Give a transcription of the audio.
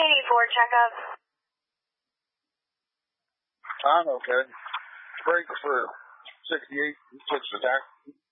84 checkup. I'm okay. Break for 68. He took the taxi.